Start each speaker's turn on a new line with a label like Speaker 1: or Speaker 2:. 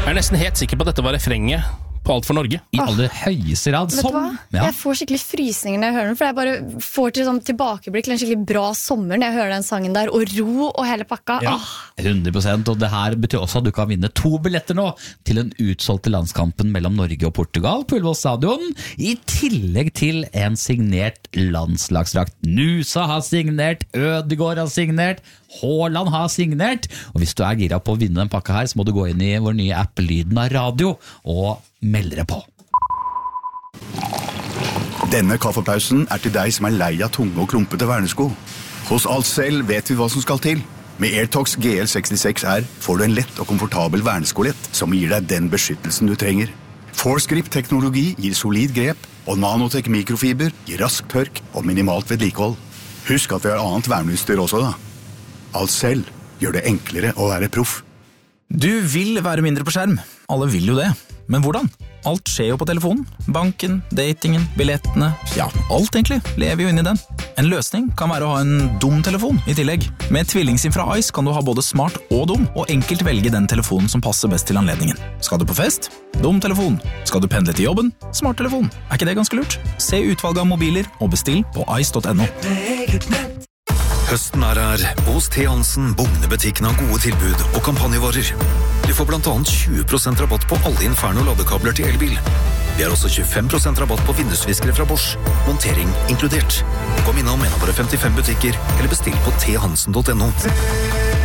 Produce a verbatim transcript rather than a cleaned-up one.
Speaker 1: Jeg er nesten helt sikker på at dette var refrenget på Alt for Norge.
Speaker 2: I aller høyeste grad.
Speaker 3: Vet du hva?
Speaker 2: Ja.
Speaker 3: Jeg får skikkelig frysninger når jeg hører den, for jeg bare får til sånn tilbakeblikk til en skikkelig bra sommer når jeg hører den sangen der, og ro og hele pakka.
Speaker 2: Ja, hundre prosent, og det her betyr også at du kan vinne to billetter nå til den utsolgte landskampen mellom Norge og Portugal på Ullevål stadion, i tillegg til en signert landslagsdrakt. Nusa har signert, Ødegaard har signert, Haaland har signert, og hvis du er gira på å vinne den pakka her, så må du gå inn i vår nye app Lyden av Radio og melde deg på.
Speaker 4: Denne kaffepausen er til deg som er lei av tunge og klumpete vernesko. Hos Alcel vet vi hva som skal til. Med AirTox G L sekstiseks R får du en lett og komfortabel verneskolett som gir deg den beskyttelsen du trenger. Forescript-teknologi gir solid grep, og Nanotech mikrofiber gir rask tørk og minimalt vedlikehold. Husk at vi har annet verneutstyr også da. Alcel gjør det enklere å være proff.
Speaker 5: Du vil være mindre på skjerm. Alle vil jo det. Men hvordan? Alt skjer jo på telefonen. Banken, datingen, billettene, ja, alt egentlig lever jo inn i den. En løsning kan være å ha en dum telefon i tillegg. Med TvillingSIM fra Ice kan du ha både smart og dum, og enkelt velge den telefonen som passer best til anledningen. Skal du på fest? Dum telefon. Skal du pendle til jobben? Smart telefon. Er ikke det ganske lurt? Se utvalget av mobiler og bestill på ice punktum no.
Speaker 6: Høsten er her. Hos T. Hansen Bugnebutikken har gode tilbud og kampanjevarer. Du får blant annet tjue prosent rabatt på alle Inferno ladekabler til elbil. Vi har også tjuefem prosent rabatt på vindusviskere fra Bosch. Montering inkludert. Kom innom en av våre femtifem butikker, eller bestill på t hansen punktum no.